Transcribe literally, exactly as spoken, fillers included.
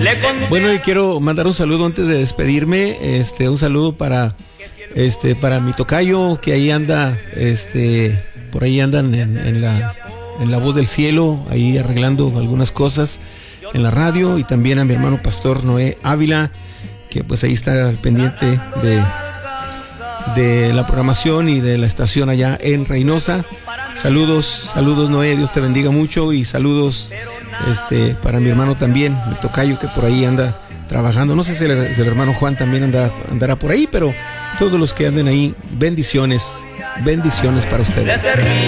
Bueno, y quiero mandar un saludo antes de despedirme, este, un saludo para, este, para mi tocayo que ahí anda, este, por ahí andan en, en la, en la voz del cielo, ahí arreglando algunas cosas en la radio, y también a mi hermano pastor Noé Ávila, que pues ahí está al pendiente de, de la programación y de la estación allá en Reynosa. Saludos, saludos Noé, Dios te bendiga mucho, y saludos este para mi hermano también, mi tocayo, que por ahí anda trabajando. No sé si el, si el hermano Juan también anda, andará por ahí, pero todos los que anden ahí, bendiciones, bendiciones para ustedes.